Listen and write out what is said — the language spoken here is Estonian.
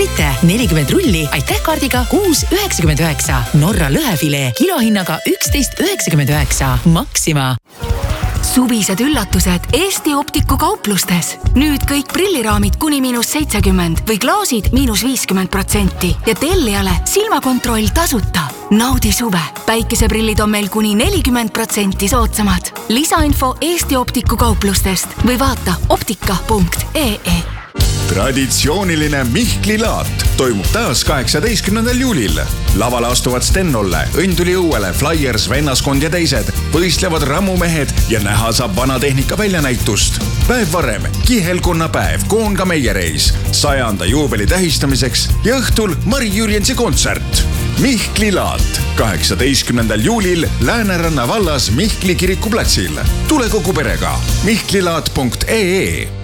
Fritte 40 rulli, aitäh kaardiga 6,99. Norra lõhefilee kilohinnaga 11,99. Maxima. Suvised üllatused Eesti Optiku kauplustes. Nüüd kõik prilliraamid kuni -70% või klaasid -50% ja tellijale silmakontroll tasuta. Naudi suve. Päikeseprillid on meil kuni 40% soodsamad. Lisainfo Eesti Optiku kauplustest või vaata optika.ee. Traditsiooniline Mihkli laat toimub taas 18. juulil. Lavale astuvad Sten-Olle, Õnduli õuele, Flyers, Vennaskond ja teised. Võistlevad rammumehed ja näha saab vanatehnika väljanäitust. Päev varem kihelkonna päev Koonga meiereis 100. juubeli tähistamiseks ja õhtul Mari Jürjensi kontsert. Mihkli laat 18. juulil Lääneranna vallas Mihkli kirikuplatsil. Tule kogu perega. mihklilaat.ee